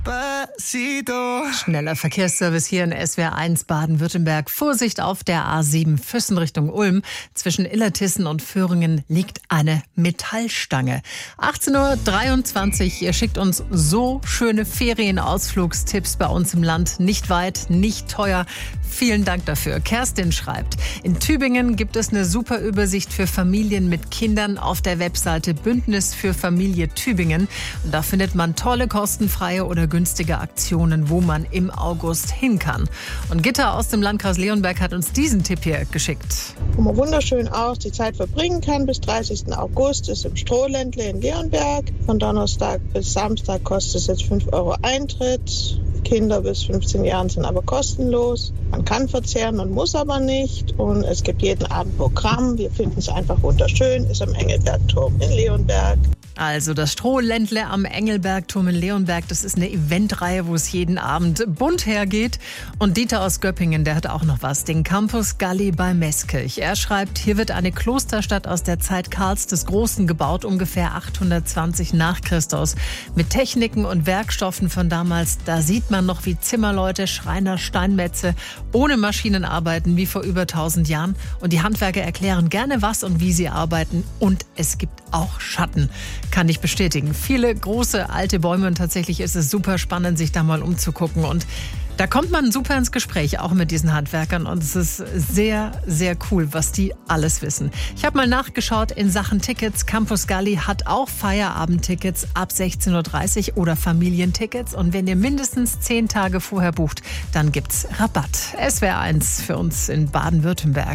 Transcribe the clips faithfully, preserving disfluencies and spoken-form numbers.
Schneller Verkehrsservice hier in S W R eins Baden-Württemberg. Vorsicht auf der A sieben Füssen Richtung Ulm. Zwischen Illertissen und Föhringen liegt eine Metallstange. achtzehn Uhr dreiundzwanzig. Ihr schickt uns so schöne Ferienausflugstipps bei uns im Land. Nicht weit, nicht teuer. Vielen Dank dafür. Kerstin schreibt, in Tübingen gibt es eine super Übersicht für Familien mit Kindern auf der Webseite Bündnis für Familie Tübingen. Und da findet man tolle, kostenfreie oder günstige Aktionen, wo man im August hin kann. Und Gitta aus dem Landkreis Leonberg hat uns diesen Tipp hier geschickt. Wo man wunderschön auch die Zeit verbringen kann bis dreißigsten August ist im Strohländle in Leonberg. Von Donnerstag bis Samstag kostet es jetzt fünf Euro Eintritt. Kinder bis fünfzehn Jahren sind aber kostenlos. Man kann verzehren, man muss aber nicht. Und es gibt jeden Abend Programm. Wir finden es einfach wunderschön. Ist am Engelbergturm in Leonberg. Also das Strohländle am Engelbergturm in Leonberg, das ist eine Eventreihe, wo es jeden Abend bunt hergeht. Und Dieter aus Göppingen, der hat auch noch was, den Campus Galli bei Meßkirch. Er schreibt, hier wird eine Klosterstadt aus der Zeit Karls des Großen gebaut, ungefähr achthundertzwanzig nach Christus. Mit Techniken und Werkstoffen von damals, da sieht man noch, wie Zimmerleute, Schreiner, Steinmetze ohne Maschinen arbeiten, wie vor über tausend Jahren. Und die Handwerker erklären gerne, was und wie sie arbeiten. Und es gibt auch Schatten. Kann ich bestätigen. Viele große alte Bäume und tatsächlich ist es super spannend, sich da mal umzugucken. Und da kommt man super ins Gespräch, auch mit diesen Handwerkern. Und es ist sehr, sehr cool, was die alles wissen. Ich habe mal nachgeschaut in Sachen Tickets. Campus Galli hat auch Feierabendtickets ab sechzehn Uhr dreißig oder Familientickets. Und wenn ihr mindestens zehn Tage vorher bucht, dann gibt's Rabatt. S W R eins für uns in Baden-Württemberg.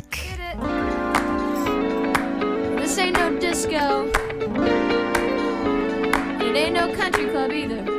This ain't no disco. It ain't no country club either.